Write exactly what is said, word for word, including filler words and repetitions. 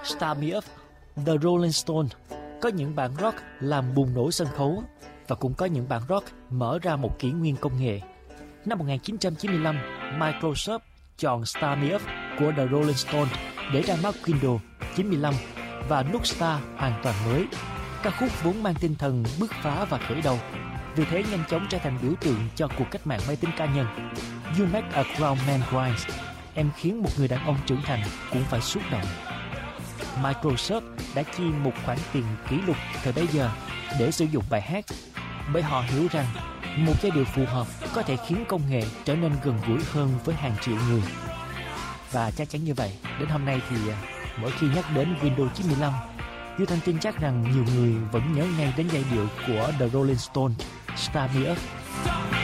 Start Me Up, The Rolling Stones. Có những bản rock làm bùng nổ sân khấu và cũng có những bản rock mở ra một kỷ nguyên công nghệ. Năm một nghìn chín trăm chín mươi lăm, Microsoft chọn Start Me Up của The Rolling Stones để ra mắt Windows chín mươi lăm và nút Start hoàn toàn mới. Ca khúc vốn mang tinh thần bứt phá và khởi đầu, vì thế nhanh chóng trở thành biểu tượng cho cuộc cách mạng máy tính cá nhân. You Make a Grown Man Cry, em khiến một người đàn ông trưởng thành cũng phải xúc động. Microsoft đã chi một khoản tiền kỷ lục thời bấy giờ để sử dụng bài hát, bởi họ hiểu rằng một giai điệu phù hợp có thể khiến công nghệ trở nên gần gũi hơn với hàng triệu người. Và chắc chắn như vậy, đến hôm nay thì mỗi khi nhắc đến Windows chín mươi lăm, Duy Thanh tin chắc rằng nhiều người vẫn nhớ ngay đến giai điệu của The Rolling Stones, Start Me Up.